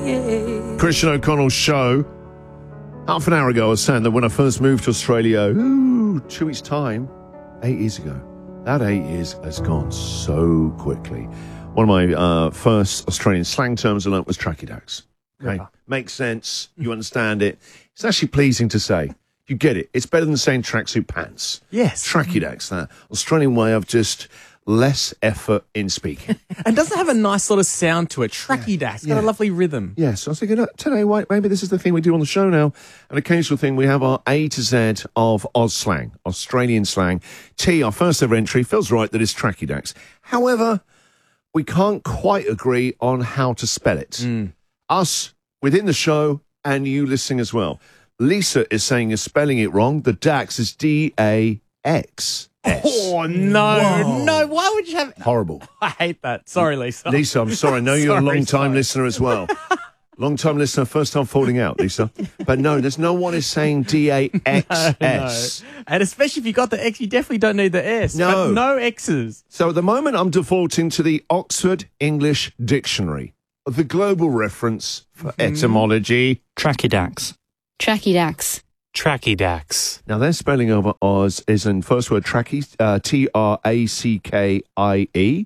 Christian O'Connell's show. Half an hour ago, I was saying that when I first moved to Australia, 2 weeks' time, 8 years ago, that 8 years has gone so quickly. One of my first Australian slang terms I learnt was tracky-dacks. Okay? Yeah. Makes sense. You understand it. It's actually pleasing to say. You get it. It's better than saying tracksuit pants. Yes. Tracky-dacks, that Australian way of just less effort in speaking. And doesn't it have a nice sort of sound to it? Tracky-dack. It's got a lovely rhythm. Yes, I was thinking, today, maybe this is the thing we do on the show now. An occasional thing, we have our A to Z of Oz slang, Australian slang. T, our first ever entry, feels right that it's tracky-dacks. However, we can't quite agree on how to spell it. Us, within the show, and you listening as well. Lisa is saying you're spelling it wrong. The Dax is D-A-X. Oh, no. Why would you have... Horrible. I hate that. Sorry, Lisa. Lisa, I'm sorry. I know you're a long-time sorry. listener as well. Long-time listener, first-time falling out, Lisa. But no, there's no one is saying D-A-X-S. No. And especially if you got the X, you definitely don't need the S. No. But no X's. So at the moment, I'm defaulting to the Oxford English Dictionary, the global reference for etymology. Tracky-dacks. Tracky-dacks. Tracky-dacks. Now, their spelling of Oz is in first word tracky, T-R-A-C-K-I-E.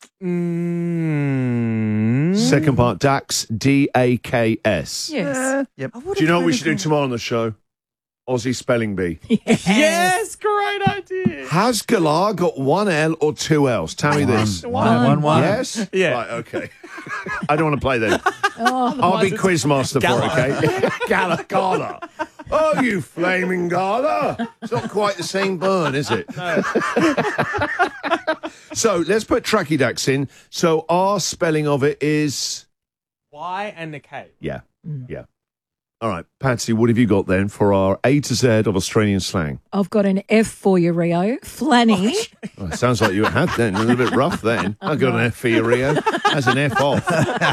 Second part, Dax, D-A-K-S. Yes. Yep. Do you know what we should do tomorrow on the show? Aussie Spelling Bee. Yes, great idea. Has Galar got one L or two L's? Tell me this. One. Yes? Yeah. Right, okay. I don't want to play then. I'll be quizmaster for it, okay? Gala. Oh, you flaming Gala. It's not quite the same burn, is it? No. So let's put tracky-dacks in. So our spelling of it is... Y and the K. Yeah. All right, Patsy, what have you got then for our A to Z of Australian slang? I've got an F for you, Rio. Flanny. Oh, it sounds like you had then. A little bit rough then. I got an F for you, Rio. That's an F off.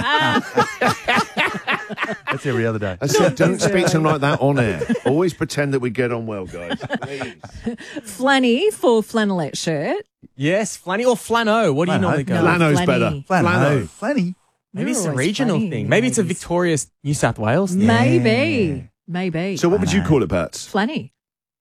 That's every other day. I said, don't speak to him like that on air. Always pretend that we get on well, guys. Please. Flanny for flannelette shirt. Yes, flanny or flano. What do you Flano. normally go? No. Flano's Flanny. better. Flano. Flanny. Maybe it's a You're always regional funny, thing. Maybe it's a ladies. victorious New South Wales thing. Maybe. So what would you call it, Pats? Flanny.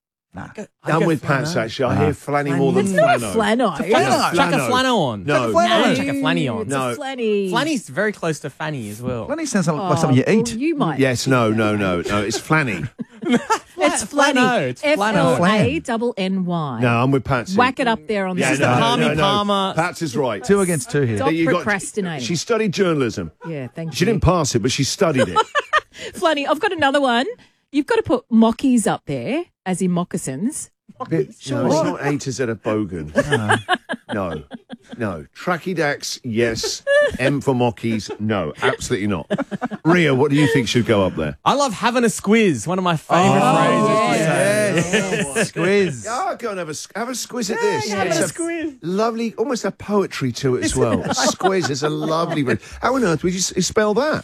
I'm with Pats, actually. I hear flanny more than It's not flano. flano. Chuck a flano on. No. No, chuck a flanny on. It's No. a flanny. Flanny's very close to fanny as well. Flanny sounds like something you eat. Well, you might. Yes, no. It's flanny. It's flanny. It's flano. F-L-A-N-N-Y. No, I'm with Patsy. Whack it up there on the This is the Palmer. Pats is right. 2 against 2 here. Stop You got- procrastinating. She studied journalism. Yeah, thank She you. didn't pass it, but she studied it. Flanny, I've got another one. You've got to put mockies up there, as in moccasins. No, it's not A to Z of bogan. No. Tracky-dacks, yes. M for mockies, no. Absolutely not. Ria, what do you think should go up there? I love having a squiz. One of my favourite phrases. Yes. Squiz. Oh, go and have a squiz at this. have It's a squiz. Lovely, almost a poetry to it as well. A squiz is a lovely word. How on earth would you spell that?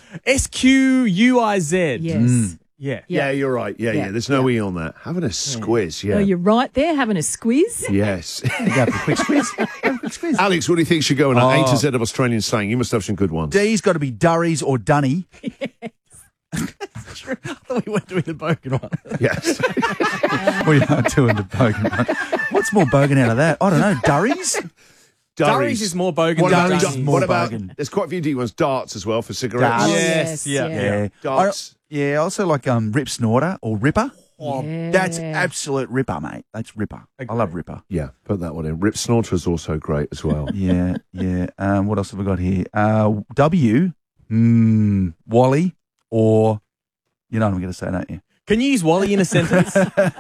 S-Q-U-I-Z. Yes. Yeah. Yeah, you're right. Yeah. There's no E on that. Having a squiz, yeah. Oh, you're right there, having a squiz. Yes. Go for a quick squiz. Have a quick squiz. Alex, what do you think should go in A to Z of Australian slang? You must have some good ones. D's got to be Durries or Dunny. I thought we weren't doing the bogan one. Yes. We are doing the bogan one. What's more bogan out of that? I don't know. Durries? Durries is more bogan What than about, Durries is more what about bogan. there's quite a few D ones. Darts as well for cigarettes. Darts. Yes, yeah. Yeah. Darts. I also like Rip Snorter or Ripper. Yeah. That's absolute Ripper, mate. That's Ripper. I love Ripper. Yeah, put that one in. Rip Snorter is also great as well. Yeah. What else have we got here? W, Wally, or you know what I'm going to say, don't you? Can you use Wally in a sentence?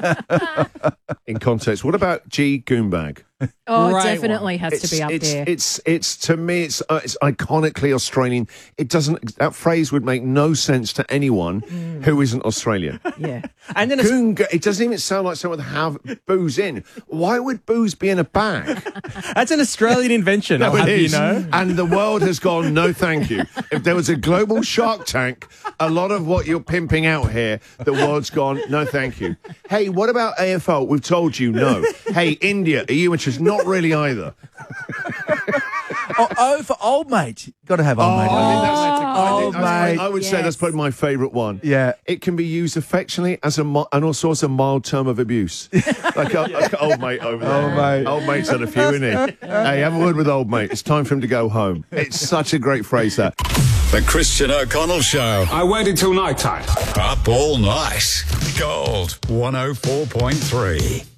In context, what about G Goombag? Oh, it Great definitely has to be up there. It's to me, it's iconically Australian. It doesn't. That phrase would make no sense to anyone who isn't Australian. Yeah. And then It doesn't even sound like someone would have booze in. Why would booze be in a bag? that's an Australian invention, I'll have you know. And the world has gone, no thank you. If there was a global Shark Tank, a lot of what you're pimping out here, the world's gone, no thank you. Hey, what about AFL? We've told you no. Hey, India, are you interested? Not really either. Oh, for old mate. Got to have old mate. I would say yes. that's probably my favourite one. Yeah. It can be used affectionately as and also as a mild term of abuse. like old mate over there. Old mate. Old mate's had a few, isn't he? Hey, have a word with old mate. It's time for him to go home. It's such a great phrase, that. The Christian O'Connell Show. I waited till night time. Up all night. Gold 104.3.